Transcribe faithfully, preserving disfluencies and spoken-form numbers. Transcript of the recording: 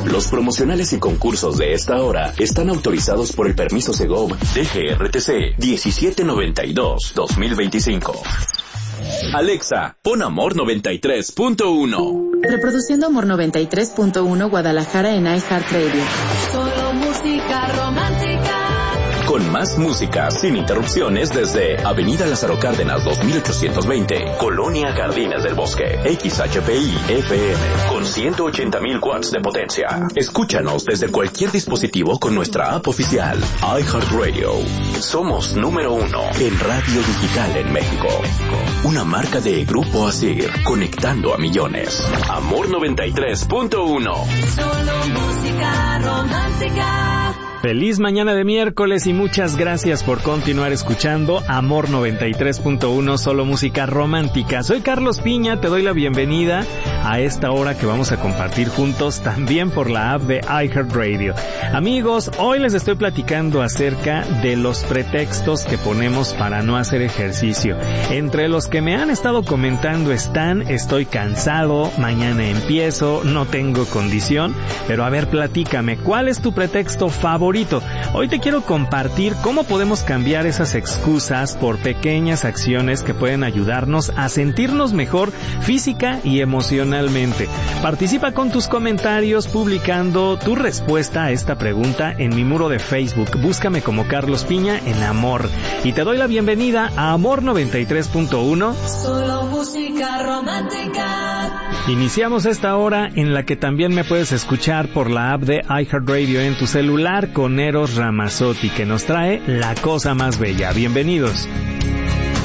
Los promocionales y concursos de esta hora están autorizados por el permiso Segov D G R T C diecisiete noventa y dos guión dos mil veinticinco. Alexa, pon Amor noventa y tres punto uno. Reproduciendo Amor noventa y tres punto uno Guadalajara en iHeartRadio. Solo música romántica. Con más música, sin interrupciones, desde Avenida Lázaro Cárdenas dos mil ochocientos veinte, Colonia Jardines del Bosque, X H P I F M, con ciento ochenta mil watts de potencia. Escúchanos desde cualquier dispositivo con nuestra app oficial, iHeartRadio. Somos número uno en radio digital en México. Una marca de Grupo Asir, conectando a millones. Amor noventa y tres punto uno. Solo música romántica. Feliz mañana de miércoles y muchas gracias por continuar escuchando Amor noventa y tres punto uno, solo música romántica. Soy Carlos Piña, te doy la bienvenida a esta hora que vamos a compartir juntos también por la app de iHeartRadio. Amigos, hoy les estoy platicando acerca de los pretextos que ponemos para no hacer ejercicio. Entre los que me han estado comentando están: estoy cansado, mañana empiezo, no tengo condición. Pero a ver, platícame, ¿cuál es tu pretexto favorito? Hoy te quiero compartir cómo podemos cambiar esas excusas por pequeñas acciones que pueden ayudarnos a sentirnos mejor física y emocionalmente. Participa con tus comentarios publicando tu respuesta a esta pregunta en mi muro de Facebook. Búscame como Carlos Piña en Amor. Y te doy la bienvenida a Amor noventa y tres punto uno. Solo música romántica. Iniciamos esta hora en la que también me puedes escuchar por la app de iHeartRadio en tu celular con Eros Ramazzotti, que nos trae La Cosa Más Bella. Bienvenidos.